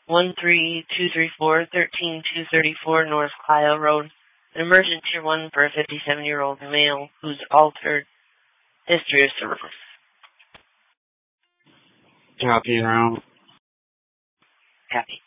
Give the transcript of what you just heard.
13234 North Clio Road. An emergent Tier 1 for a 57-year-old male who's altered history of service. Copy, round. Copy.